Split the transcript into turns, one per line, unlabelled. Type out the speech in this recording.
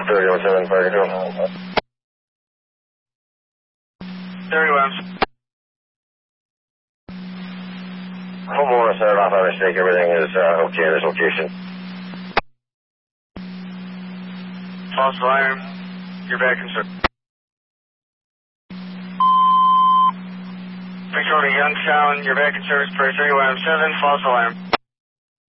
3017, fire control.
31.
Homeowner set it off by mistake. Everything is okay at this location.
False alarm. You're back in service. Victoria Youngstown, you're back in service for 3117, false alarm.